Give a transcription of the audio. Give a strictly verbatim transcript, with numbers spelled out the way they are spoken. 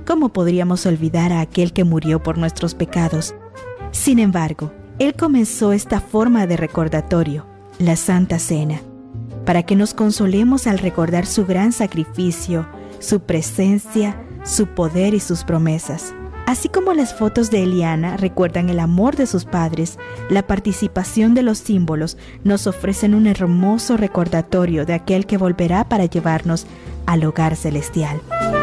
¿Cómo podríamos olvidar a aquel que murió por nuestros pecados? Sin embargo, Él comenzó esta forma de recordatorio, la Santa Cena, para que nos consolemos al recordar su gran sacrificio, su presencia, su poder y sus promesas. Así como las fotos de Eliana recuerdan el amor de sus padres, la participación de los símbolos nos ofrecen un hermoso recordatorio de aquel que volverá para llevarnos al hogar celestial.